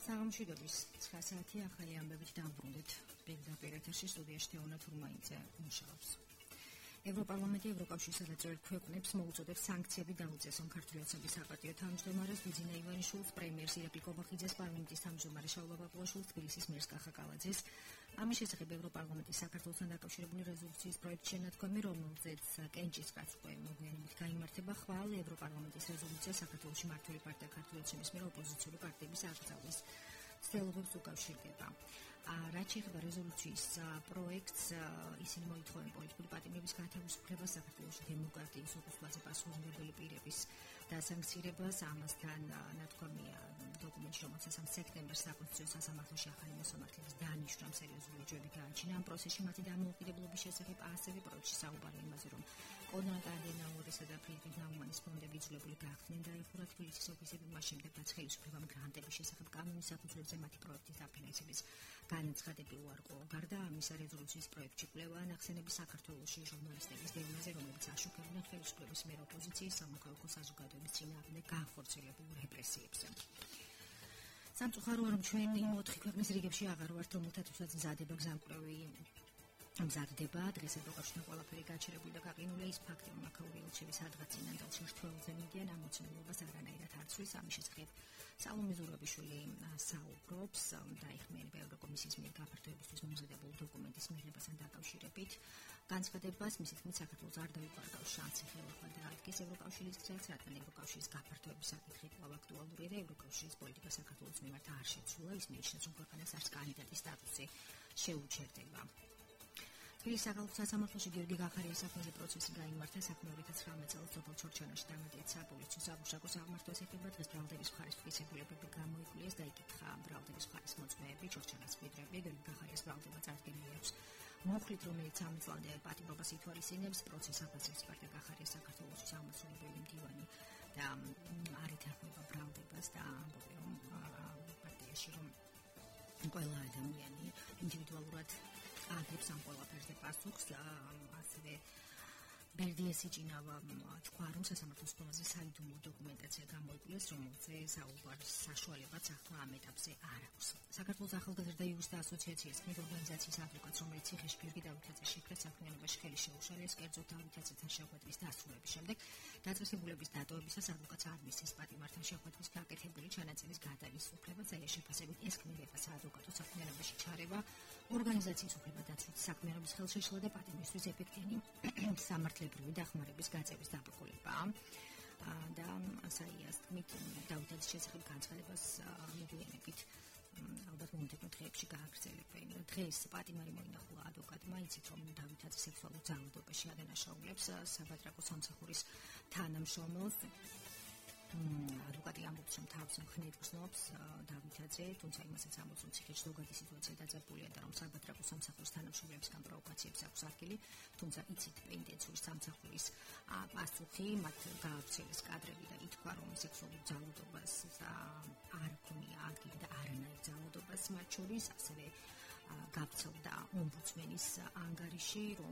საღამოშვიდობის 9 საათი ახალი ამბებით დავბრუნდეთ. პირდაპირ ეთერში სტუდიაში თეონა თურმაიძე მუშაობს. ევროპარლამენტი ევროკავშირისა და წევრ ქვეყნებს მოუწოდებს სანქციები დაუწესონ საქართველოს საპატიო თავმჯდომარეს ბიძინა ივანიშვილს, პრემიერს ირაკლი კობახიძეს, პარლამენტის თავმჯდომარე შაულა ბაყუაშვილს, თბილისის მერს კახა კალაძეს. ამის შესახებ ევროპარლამენტის საქართველოსთან დაკავშირებული რეზოლუციის პროექტი შენათქვამი, რომელზეც კენჭისყრაც უკვე მოგვიანებით გაიმართება, ხვალ ევროპარლამენტის რეზოლუცია საქართველოში მმართველი პარტია ქართულოცნების მიერ ოპოზიციური პარტიების აკრძალვის ცდილობებს უკავშირდება. რაც შეეხება რეზოლუციის პროექტს, ისინი მოითხოვენ პოლიტიკური პატიმრების გათავისუფლებას, საქართველოში დემოკრატიის უხსნაზე პასუხისმგებელი პირების დასანქცირებას. ამასთან ნათქვამია დოკუმენტში, რომელსაც სექტემბერს საკონსტიტუციო სასამართლოში ახალი მოსამართლეების დანიშვნამ სერიოზული ჯობი გააჩინა ამ პროცესში მათი დამოუკიდებლობის შესახებ. ასევე პროექტში საუბარია იმაზე, რომ კონრად ადენაურისა და ფრიდრიხ ნაუმანის ფონდები იძულებული გახდნენ დაიხურა თბილისის ოფისები, მას შემდეგ რაც ხელისუფლებამ გრანტების შესახებ კანონის საფუძველზე მათი პროექტის დაფინანსების განაცხადები უარყო. გარდა ამისა, რეზოლუციის პროექტში კვლევა ნახსენები საქართველოში ჟურნალისტების დევნაზე, რომლებიც აშუქებდნენ ხელისუფლების მიერ ოპოზიციის სამოქალაქო საზოგადოების წინააღმდეგ განხორციელებულ რეპრესიებზე. სამწუხაროა, რომ ჩვენ იმ 4 ქვეყნის რიგებში აღარ ვართ, რომელთათვისაც მზადება გზამკვლევი მზადდება. დღეს ევროკავშირთან ყველაფერი გაჩერებული და გაყინულია. ის ფაქტი, რომ აქაური ელჩები სადღაც ინანდალში რთველზე მიდიან, ამ მოცემულობას არანაირად არ ცვლის. ამის შესახებ სალომე ზურაბიშვილი საუბრობს დაიხმიანება ევროკომისიის მიერ გაფართოებისთვის მომზადებულ დოკუმენტის მიღებასთან დაკავშირებით. განცხადებას მისი თქმით, საქართველოს არ დაუყარდავს შანსი ხელახლა დაადგეს ევროკავშირის გზას, რადგან ევროკავშირის გაფართოების საკითხი კვლავ აქტუალურია და ევროკავშირის პოლიტიკა საქართველოს მიმართ არ შეცვლა. ის მიიჩნევს, რომ ქვეყანას არც კანდიდატის სტატუსი შეუჩერდება. თბილისის სახელმწიფო სასამართლოში გიორგი გახარიას საფრთხე პროცესი გაიმართა საქმე 2019 წელს სოფელ ჩორჩანაში დამატებით საპოლიციო საბუშაკოს აღმართვას ეხება. დღეს ბრალდების მხარის ფისებულებები გამოიკვლიეს და იკითხა ბრალდების მხარის მოწმეები, ჩორჩანას მკვიდრები. გიორგი გახარიას ბრალდება წარდგენილი აქვს მუხლით, რომელიც 3 წლამდე პატიმრობას ითვალისწინებს. პროცესს აფასებს პარტია გახარიას საქართველოს აღმასრულებელი მდივანი და არ ითანხმება ბრალდებას და ამბობენ, რომ პარტიაში რომ ყველა ადამიანი ინდივიდუალურად აგებს ამ ყველაფერზე პასუხს. ასევე ბერდიესი ჭინავა თქვა, რომ სასამართლოს ყველაზე საიდუმლო დოკუმენტაცია გამოიკვლიეს, რომელზე საუბრის საშუალებაც ახლა ამ ეტაპზე არ აქვს. საქართველოს ახალგაზრდა იურისტთა ასოციაციის თქმით, ორგანიზაციის ადვოკატს, რომელიც ციხეში გიორგი დავითაძეს შექმნა საქმიანობაში ხელი შეუშალეს, კერძოდ დავითაძესთან შეხვედრის დასრულების შემდეგ დაწესებულების დატოვებისას ადვოკატს არ მისცეს პატიმართან შეხვედრის გაკეთებული ჩანაწერის გადავისუფლება. ძალიან შეფასებით ეს ქმნილება საადვოკატო საქმიანობაში ჩარევა, ორგანიზაციის უფლებადაცვით საქმიანობის ხელშეშლა და პატიმრისთვის ეფექტიანი სამართლებრივი დახმარების გაწევის დაბრკოლებაა. და საიას თქმით, დავითაძის შესახებ განცხადებას მოგვიანებით ალბათ მომდევნო დღეებში გააგრძელებენ. დღეს პატიმარი მოინახულა ადვოკატმა, იცით, რომ დავითაძის სექსუალურ ძალადობაში ადანაშაულებს საბატრაკო სამსახურის თანამშრომელს. ადვოკატი ამბობს, რომ თავს მხნედ გრძნობს დავითაძე, თუმცა იმასაც ამბობს, რომ ციხეში ზოგადი სიტუაცია დაძაბულია და რომ საბატრაკო სამსახურის თანამშრომლებისგან პროვოკაციებს აქვს ადგილი, თუმცა იცით პენიტენციური სამსახურის პასუხი, მათ გაავრცელეს კადრები და ითქვა, რომ სექსუალურ ძალადობას არ ქონია ადგილი და არანაირ ძალადობას მათ შორის, ასევე გავრცელდა ომბუდსმენის ანგარიში, რომ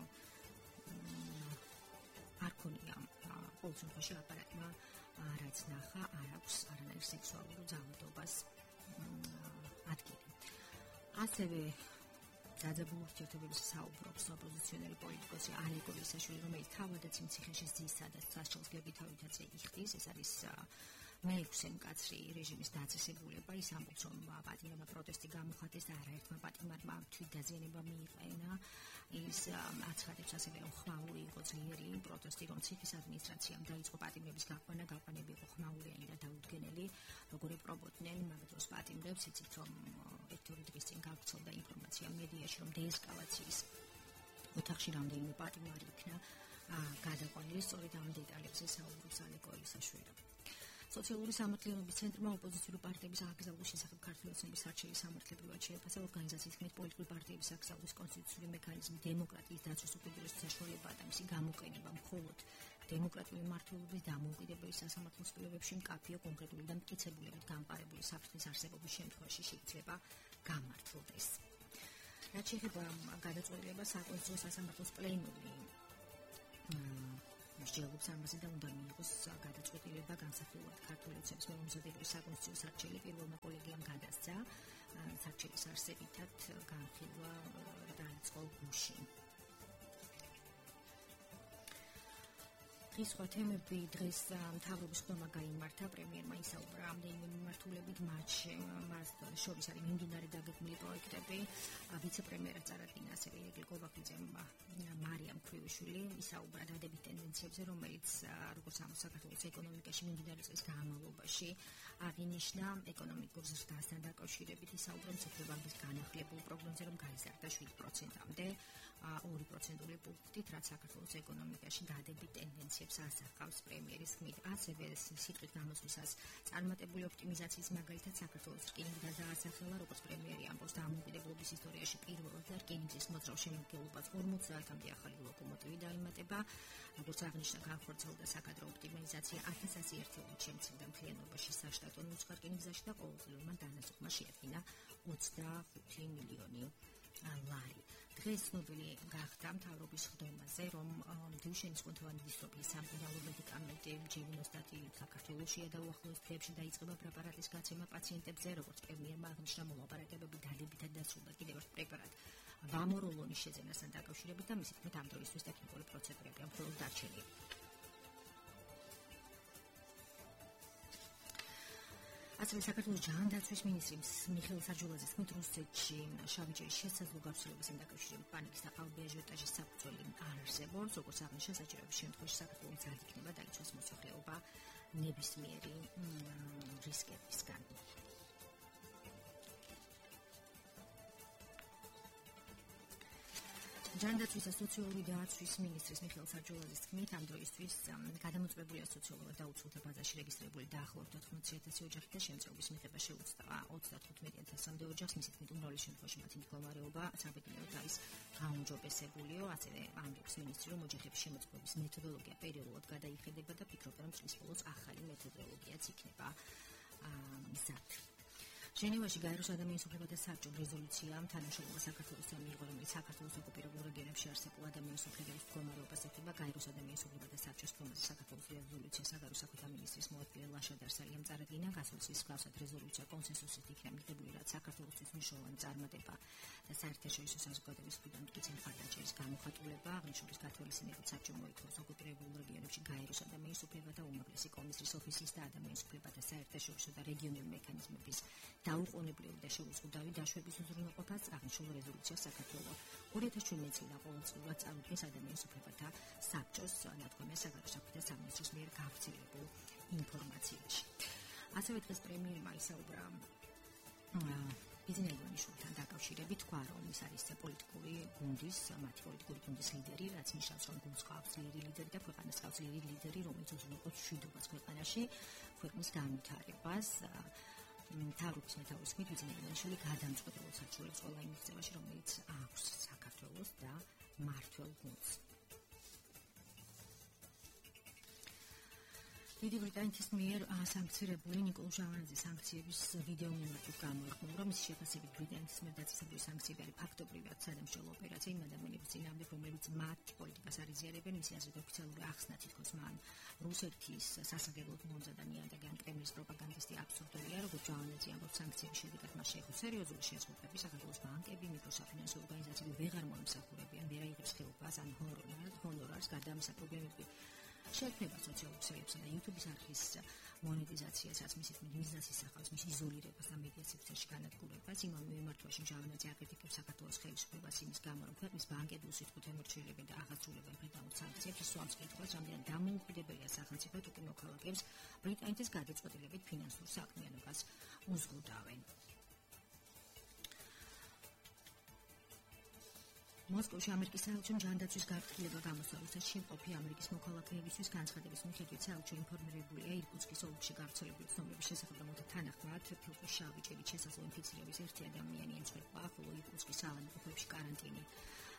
არ ქონია ყოველ შემთხვევაში აპარატმა რაც ნახა, არ აქვს არანაირ სექსუალურ ძალადობას ადგილი. ასევე დაძაბულ ურთიერთობებს საუბრობს ოპოზიციონერი პოლიტიკოსი ალეკო ვისაშვილი, რომელიც თავადაც იმ ციხეში ზისსა და სასჯელს გიორგი დავითაძე იხდის. ეს არის მეექვსე მკაცრი რეჟიმის დაწესებულება. ის ამბობს, რომ პატიმარმა პროტესტი გამოხატეს და არაერთმა პატიმარმა თვითდაზიანება მიიყენა. ის აცხადებს ასევე, რომ ხმაური იყო ძლიერი პროტესტი, რომ ციხის ადმინისტრაციამ დაიწყო პატიმრების გაყვანა, გაყვანები იყო ხმაურიანი და დაუდგენელი, როგორ ეპრობოდნენ მაგ დროს პატიმრებს. იცით, რომ 1-2 დღის წინ გავრცელდა ინფორმაცია მედიაში, რომ დეესკალაციის ოთახში რამდენიმე პატიმარი იქნა გადაყვანილი. სწორედ ამ დეტალებზე საუბრობს ალეკო ვისაშვილი. სოციალური სამართლიანობის ცენტრმა ოპოზიციური პარტიების აკრძალვის შესახებ ქართულოცნების არჩევის სამართლებრივად შეაფასა. ორგანიზაციის თქმით, პოლიტიკური პარტიების აკრძალვის კონსტიტუციური მექანიზმი დემოკრატიის დაცვის უკიდურესი საშუალებაა და მისი გამოყენება მხოლოდ დემოკრატიული მმართველობის დამოუკიდებელი სასამართლოს პირობებში მკაფიო კონკრეტული და მტკიცებულებით გამყარებული საფრთხის არსებობის შემთხვევაში შეიძლება გამართლდეს. რაც შეეხება გადაწყვეტილებას საკონსტიტუციო სასამართლოს პლენუმი კრების ჯელობს ამაზე და უნდა მიიღოს გადაწყვეტილება განსახილველად ქართული ოცნების მომზადებული საკონსტიტუციო სარჩელი პირველმა კოლეგიამ გადასცა სარჩელის არსებითად განხილვა დაიწყო გუშინ. ის სხვა თემები დღეს მთავრობის ხდომა გაიმართა პრემიერმა ისაუბრა რამდენიმე მიმართულებით მათში შორის არის მიმდინარე დაგეგმილი პროექტები ვიცე-პრემიერად წარადგინა ასევე ირაკლი კობახიძემ მარიამ ქვრივიშვილი ისაუბრა დადებით ტენდენციებზე რომელიც როგორც ამ საქართველოს ეკონომიკაში მიმდინარე წლის განმავლობაში აღინიშნა ეკონომიკურ ზრდასთან დაკავშირებით ისაუბრა მცირე ბანკის განახლებულ პროგნოზზე რომ გაიზარდა 7%-მდე 2% პუნქტით რაც საქართველოს ეკონომიკაში დადებით ტენდენციებს ასახავს პრემიერის ხმით. ასევე სიტყვით გამოსვლისას წარმატებული ოპტიმიზაციის მაგალითად საქართველოს რკინიგზა დაასახელა როგორც პრემიერი ამბობს დამოუკიდებლობის ისტორიაში პირველად და რკინიგზის მოძრავ შემადგენლობას 50-მდე ახალი ლოკომოტივი დაემატება. როგორც აღნიშნა განხორციელდა საკადრო ოპტიმიზაცია 1000 ერთეულით შემცირდა მთლიანობაში საშტატო ნუსხა რკინიგზაში და ყოველწლიურად მან დანაზოღმა შეადგინა 25 მილიონი ლარი. დღეს ცნობილი გახდა მთავრობის ხდომაზე, რომ დიუშენის კუნთოვანი დისტროფიის სამკურნალო მედიკამენტი ჯემინოსტატი საქართველოშია და უახლოეს დღეებში დაიწყება პრეპარატის გაცემა პაციენტებზე, როგორც პრემიერმა აღნიშნა მოლაპარაკებები დადებითად დასრულდა კიდევ ერთ პრეპარატ ვამოროლონის შეძენასთან დაკავშირებით და მისი თქმით ამ დროისთვის ტექნიკური პროცედურები ამ მხოლოდ დარჩენილი. ასევე საქართველოს ჯანდაცვის მინისტრი მიხეილ საჯულაძის თქმით რუსეთში შავიჭერის შესაძლო გავრცელებასთან დაკავშირებით პანიკის და ყალბი აჟიოტაჟის საფუძველი არ არსებობს, როგორც აღნიშნა საჭიროების შემთხვევაში საქართველოს არ იქნება დაიცვას მოსახლეობა ნებისმიერი რისკებისგან. ჯანდაცვის და სოციალური დაცვის მინისტრის მიხეილ საჯულაძის თქმით ამ დროისთვის გადამოწმებულია სოციალურად დაუცველთა ბაზაში რეგისტრირებული დაახლოებით 80,000 ოჯახი და შემწეობის მიღება შეუძლია 35,000-მდე ოჯახს. მისი თქმით უმრავლეს შემთხვევაში მათი მდგომარეობა საბედნიეროდ არის გაუმჯობესებულიო. ასევე ამბობს მინისტრი რომ ოჯახების შემოწმების მეთოდოლოგია პერიოდულად გადაიხედება და ფიქრობენ რომ წლის ბოლოს ახალი მეთოდოლოგიაც იქნება მზად. ჟენევაში გაეროს ადამიანის უფლებათა საბჭომ რეზოლუცია თანამშრომლობა საქართველოსთან მიიღო, რომელიც საქართველოს ოკუპირებულ რეგიონებში არსებულ ადამიანის უფლებების მდგომარეობას ეხება. გაეროს ადამიანის უფლებათა საბჭოს ფორმაზე საქართველოს რეზოლუცია საგარეო საქმეთა მინისტრის მოადგილე ლაშა დარსალიამ წარადგინა. გასულ წლის მსგავსად რეზოლუცია კონსენსუსით იქნა მიღებული, რაც საქართველოსთვის მნიშვნელოვანი წარმატება და საერთაშორისო საზოგადოების მხრიდან მტკიცე მხარდაჭერის გამოხატულება. აღნიშნულის გათვალისწინებით საბჭომ მოითხოვს ოკუპირებულ რეგიონებში გაეროს ადამიანის უფლებათა უმაღლესი კომისრის ოფისის და ადამიანის უფლებათა საერთაშორისო და რეგიონული მექანიზმების დაუყოვნებლივი და შეუზღუდავი დაშვების უზრუნველყოფას. აღნიშნულ რეზოლუციას საქართველოს 2017 წლიდან ყოველწლიურად წარუდგენს ადამიანის უფლებათა საბჭოს ნათქვამია საგარეო საქმეთა სამინისტროს მიერ გავრცელებულ ინფორმაციაში. ასევე დღეს პრემიერმა ისაუბრა ბიზნეს ნიშნულთან დაკავშირებით, თქვა რომ ის არის პოლიტიკური გუნდის, მათი პოლიტიკური გუნდის ლიდერი, რაც ნიშნავს რომ გუნდს ყავს ძლიერი ლიდერი და ქვეყანას ყავს ძლიერი ლიდერი, რომელიც უზრუნველყოფს მშვიდობას ქვეყანაში, ქვეყნის განვითარებას. მთავრობის მეთაურის თქმით ბიზნესმენები გადამწყვეტებულ საჩუქრებს ყველა იმ მიღწევაში, რომელიც აქვს საქართველოს და მმართველ გუნდს. დიდი ბრიტანეთის მიერ სანქცირებული ნიკოლ ჟავანაძის სანქციების ვიდეო მიმართულებით გამოიხმო, რომ ის შეფასებით ბრიტანეთის მიერ დაწესებული სანქციები არის ფაქტობრივად სადამშრალო ოპერაცია იმ ადამიანების წინააღმდეგ, რომლებიც მათ პოლიტიკას არ იზიარებენ. მისი აზრით ოფიციალური ახსნა თითქოს მან რუსეთის სასარგებლოდ მომზადა ნიადაგიან კრემლის პროპაგანდისტი აბსურდულია, როგორც ჟავანაძე ამბობს, სანქციების შედეგად მას შეეხო სერიოზული შეზღუდვები, საქართველოს ბანკები, მიკროსაფინანსო ორგანიზაციები ვეღარ მოემსახურებიან, ვერ აიღებს ხეობას ან ჰონორარს, გარდა ამისა პრობლემები შეექმნება სოციალურ ქსელებსა და YouTube-ის არხის მონეტიზაციასაც, მისი თქმით მიზნად ისახავს მის იზოლირებას და მედია სივრცეში განადგურებას. იმავე მიმართულებით ჟავანაძე აკრიტიკებს საქართველოს ხელისუფლებას იმის გამო, რომ ქვეყნის ბანკები უსიტყვოდ ემორჩილებენ და აღასრულებენ ბრიტანულ სანქციებს. ის სვამს კითხვას, რამდენად დამოუკიდებელია სახელმწიფო თუ კი მოქალაქეებს ბრიტანეთის გადაწყვეტილებით ფინანსურ საქმიანობას უზღუდავენ. მოსკოვში ამერიკის საელჩომ ჯანდაცვის გაფრთხილება გამოსცა. რუსეთში მყოფი ამერიკის მოქალაქეებისთვის განცხადების მიხედვით საელჩო ინფორმირებულია ირკუტსკის ოლქში გავრცელებული ცნობების შესახებ, რომ თანახმად ფილტვის შავი ჭერით შესაძლო ინფიცირების ერთი ადამიანი ემსხვერპლა, ხოლო ირკუტსკის სავანე ოფებში კარანტინი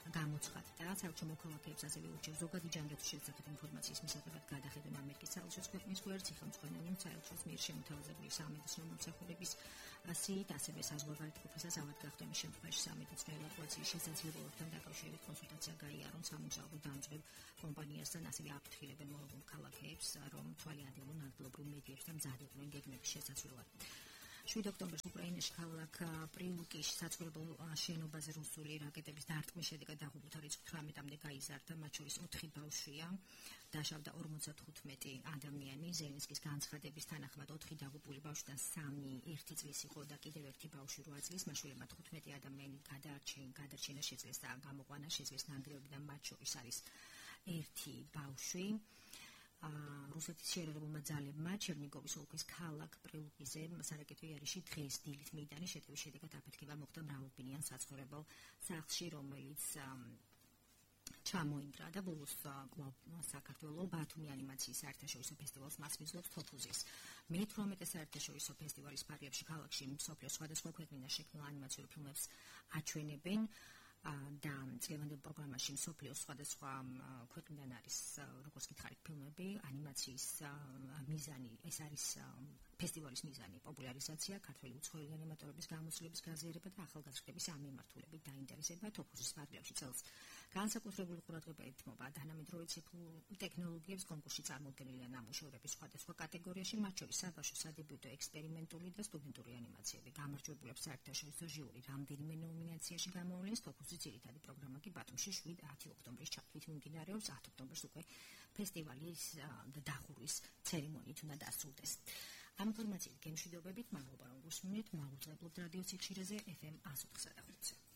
გამოცხადდა. საელჩო მოქალაქეებს ასევე ურჩევს ზოგადი ჯანდაცვის შესახებ ინფორმაციის მისაღებად გადახედონ ამერიკის საელჩოს ქვეყნის გვერდს, ხელმძღვანელი საელჩოს მიერ შემოთავაზებული სამედიცინო მომსახურების სიით, ასევე საზღვარგარეთ ყოფნისას ავად გახდომის შემთხვევაში სამედიცინო ევაკუაციის შესაძლებლობებთან დაკავშირებით კონსულტაცია გაიარონ სამუშაო დამწყებ კომპანიასთან, ასევე აფრთხილებენ მორაგულ ქალაქებს, რომ თვალი ადევნონ ადგილობრივ მედიებს და მზადებდნენ გეგმების შესაძლებლად. 7 ოქტომბერს უკრაინაში ქალაქ პრილუკის საცხოვრებელ შენობაზე რუსული რაკეტების დარტყმის შედეგად დაღუპულთა რიცხვი 18-მდე გაიზარდა, მათ შორის 4 ბავშვია, დაშავდა 55 ადამიანი. ზელენსკის განცხადების თანახმად 4 დაღუპული ბავშვიდან 3 1 წლის იყო და კიდევ 1 ბავშვი 8 წლის. მაშველებმა 15 ადამიანი გადარჩენა შეძლეს და გამოყვანა შეძლეს ნანგრევებიდან, მათ შორის არის 1 ბავშვი. რუსეთის შეერელებულმა ძალებმა ჩერნიგოვის ოლქის ქალაქ პრილუკიზე სარაკეტო იარაღში დღეს დილით მეიდანის შეტევის შედეგად აფეთქება მოხდა მრავალბინიან საცხოვრებელ სახლში, რომელიც ჩამოინგრა და ბოლოს საქართველოს ბათუმი ანიმაციის საერთაშორისო ფესტივალს მასპინძლობს თოფუზის. მე-18 საერთაშორისო ფესტივალის ფარგლებში ქალაქში მსოფლიოს სხვადასხვა ქვეყნიდან შექმნილ ანიმაციურ ფილმებს აჩვენებენ. და წლევანდელ პროგრამაში მსოფლიოს სხვადასხვა ქვეყნიდან არის, როგორც გითხარით, ფილმები, ანიმაციის მიზანი, ეს არის ფესტივალის მიზანი, პოპულარიზაცია, ქართველი უცხოელი ანიმატორების გამოცდილების გაზიარება და ახალგაზრდების ამ მიმართულებით დაინტერესება. თოფუზის ფარგლებში წელს განსაკუთრებული ყურადღება ეთმობა თანამედროვე ციფრულ ტექნოლოგიებს. კონკურსში წარმოდგენილია ნამუშევრების სხვადასხვა კატეგორიაში, მათ შორის საბავშვო, სადებიუტო, ექსპერიმენტული და სტუდენტური ანიმაციები. გამარჯვებულებს საერთაშორისო ჟიური რამდენიმე ნომინაციაში გამოავლენს. თოფუზის ძირითადი პროგრამა კი ბათუმში 7-10 ოქტომბრის ჩათვლით მიმდინარეობს. 10 ოქტომბერს უკვე ფესტივალის დახურვის ცერემონიით უნდა დასრულდეს. ამ ინფორმაციით გემშვიდობებით, მადლობა რომ გუსმინეთ, მაუწყებლობთ რადიო ციხშირეზე FM 104-ზე.